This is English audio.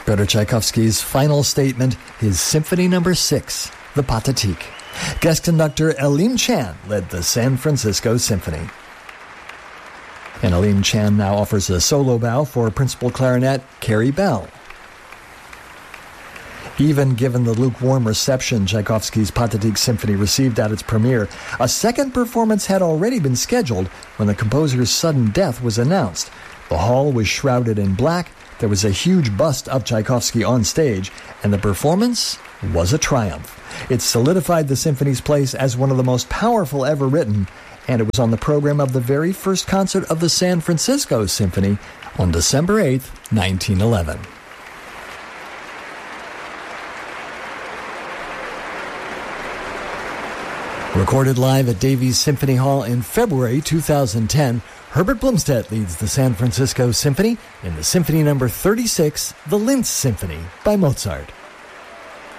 Pyotr Tchaikovsky's final statement, his Symphony No. 6, the Pathetique. Guest conductor Elim Chan led the San Francisco Symphony. And Elim Chan now offers a solo bow for principal clarinet Carrie Bell. Even given the lukewarm reception Tchaikovsky's Pathetique Symphony received at its premiere, a second performance had already been scheduled when the composer's sudden death was announced. The hall was shrouded in black, there was a huge bust of Tchaikovsky on stage, and the performance was a triumph. It solidified the symphony's place as one of the most powerful ever written, and it was on the program of the very first concert of the San Francisco Symphony on December 8, 1911. Recorded live at Davies Symphony Hall in February 2010, Herbert Blomstedt leads the San Francisco Symphony in the Symphony No. 36, the Linz Symphony by Mozart.